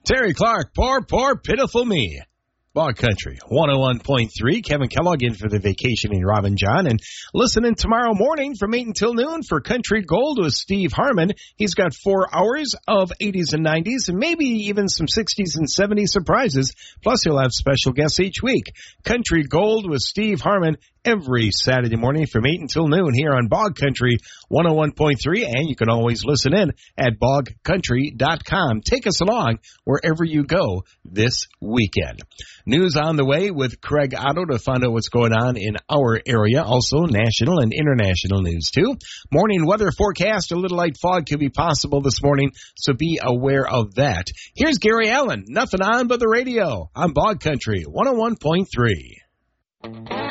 Terry Clark, poor pitiful me. Bog Country 101.3. Kevin Kellogg in for the vacationing Robin John. And listen in tomorrow morning from 8 until noon for Country Gold with Steve Harmon. He's got 4 hours of 80s and 90s and maybe even some 60s and 70s surprises. Plus, he'll have special guests each week. Country Gold with Steve Harmon every Saturday morning from 8 until noon here on Bog Country 101.3. And you can always listen in at bogcountry.com. Take us along wherever you go this weekend. News on the way with Craig Otto to find out what's going on in our area. Also, national and international news, too. Morning weather forecast. A little light fog could be possible this morning, so be aware of that. Here's Gary Allen. Nothing on but the radio on Bog Country 101.3.